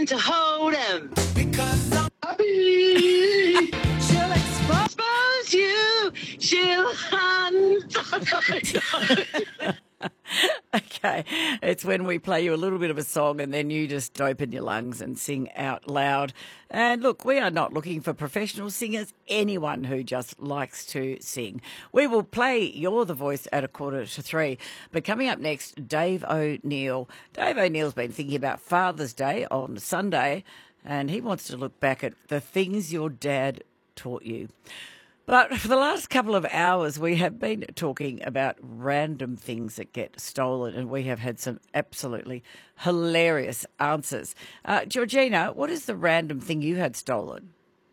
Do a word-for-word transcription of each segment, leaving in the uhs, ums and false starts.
nothing to hold him. Because I'm happy. She'll expose you. She'll hunt. Okay, it's when we play you a little bit of a song and then you just open your lungs and sing out loud. And look, we are not looking for professional singers, anyone who just likes to sing. We will play You're the Voice at a quarter to three. But coming up next, Dave O'Neill. Dave O'Neill's been thinking about Father's Day on Sunday, and he wants to look back at the things your dad taught you. But for the last couple of hours, we have been talking about random things that get stolen, and we have had some absolutely hilarious answers. Uh, Georgina, what is the random thing you had stolen?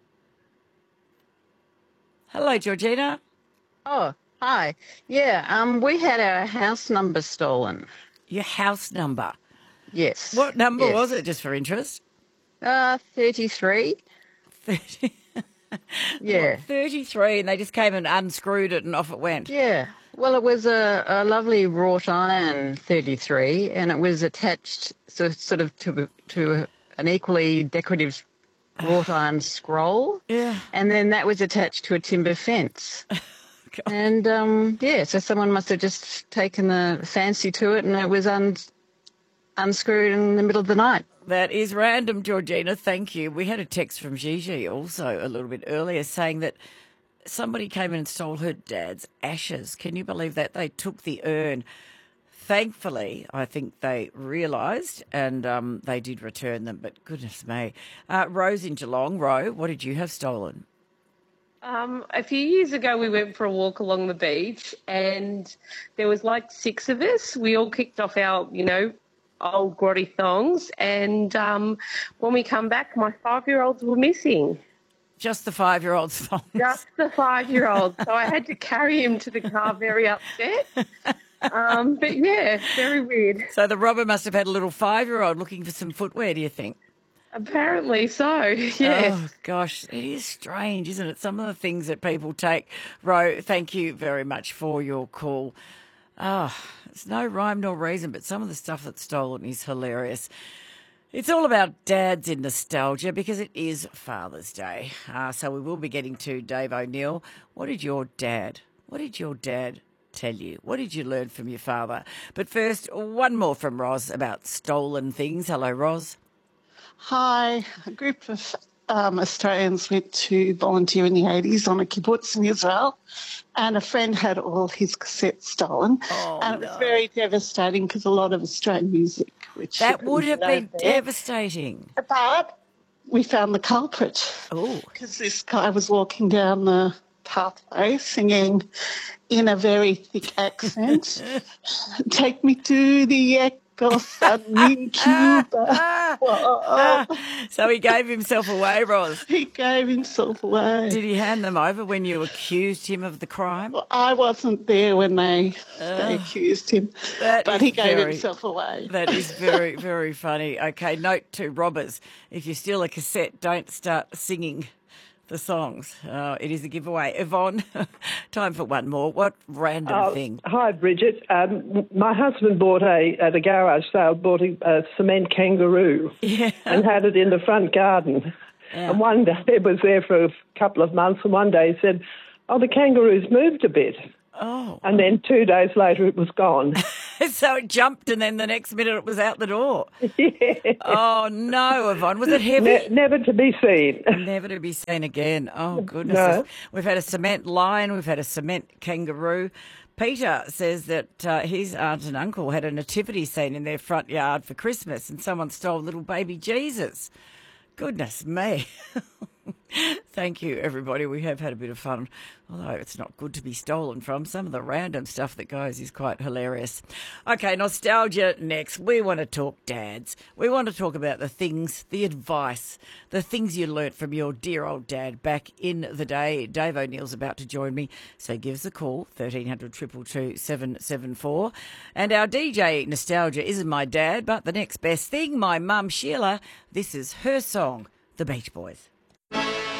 Hello, Georgina. Oh, hi. Yeah, um, we had our house number stolen. Your house number? Yes. What number yes. was it, just for interest? Uh, thirty-three. thirty Yeah. What, thirty-three, and they just came and unscrewed it and off it went. Yeah. Well, it was a, a lovely wrought iron thirty-three, and it was attached so, sort of to to an equally decorative wrought iron scroll. Yeah. And then that was attached to a timber fence. And, um, yeah, so someone must have just taken the fancy to it, and it was un- unscrewed in the middle of the night. That is random, Georgina. Thank you. We had a text from Gigi also a little bit earlier saying that somebody came in and stole her dad's ashes. Can you believe that? They took the urn. Thankfully, I think they realised and um, they did return them, but goodness me. Uh, Rose in Geelong. Ro, what did you have stolen? Um, a few years ago, we went for a walk along the beach, and there was like six of us. We all kicked off our, you know, old grotty thongs, and um, when we come back, my five-year-olds were missing. Just the five-year-old thongs? Just the five-year-old. So I had to carry him to the car very upset. Um, but, yeah, very weird. So the robber must have had a little five-year-old looking for some footwear, do you think? Apparently so, yes. Oh, gosh, it is strange, isn't it? Some of the things that people take. Ro, thank you very much for your call. Oh, it's no rhyme nor reason, but some of the stuff that's stolen is hilarious. It's all about dads in nostalgia because it is Father's Day. Uh, so we will be getting to Dave O'Neill. What did your dad, what did your dad tell you? What did you learn from your father? But first, one more from Roz about stolen things. Hello, Roz. Hi. A group of um, Australians went to volunteer in the eighties on a kibbutz in Israel, and a friend had all his cassettes stolen. Oh, and it no. was very devastating because a lot of Australian music, which That would have been there. devastating. But we found the culprit. Oh. Because this guy was walking down the pathway singing in a very thick accent, "Take me to the echo sun in Cuba." Whoa. So he gave himself away, Roz. He gave himself away. Did he hand them over when you accused him of the crime? Well, I wasn't there when they, they accused him, That but is he gave very- himself away. That is very, very funny. Okay, note to robbers, if you steal a cassette, don't start singing the songs. Uh, it is a giveaway. Yvonne, time for one more. What random Oh, thing? Hi, Bridget. Um, my husband bought a, at a garage sale, bought a, a cement kangaroo Yeah. and had it in the front garden. Yeah. And one day, it was there for a couple of months, and one day he said, "Oh, the kangaroo's moved a bit." Oh. And then two days later, it was gone. So it jumped and then the next minute it was out the door. Yeah. Oh, no, Yvonne. Was it heavy? Ne- never to be seen. Never to be seen again. Oh, goodness. No. We've had a cement lion. We've had a cement kangaroo. Peter says that uh, his aunt and uncle had a nativity scene in their front yard for Christmas and someone stole little baby Jesus. Goodness me. Thank you, everybody. We have had a bit of fun, although it's not good to be stolen from. Some of the random stuff that goes is quite hilarious. Okay, nostalgia next. We want to talk dads. We want to talk about the things, the advice, the things you learnt from your dear old dad back in the day. Dave O'Neill's about to join me, so give us a call, thirteen hundred, two two two, seven seven four. And our D J Nostalgia isn't my dad, but the next best thing, my mum Sheila. This is her song, The Beach Boys.